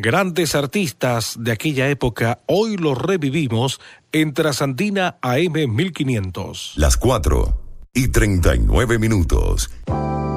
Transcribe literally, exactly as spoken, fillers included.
Grandes artistas de aquella época, hoy los revivimos en Trasandina A M mil quinientos. Las cuatro y treinta y nueve minutos.